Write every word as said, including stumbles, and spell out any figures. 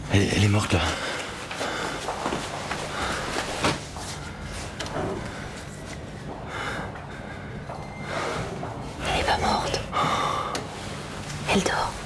Elle, elle est morte là. Elle est pas morte. Elle dort.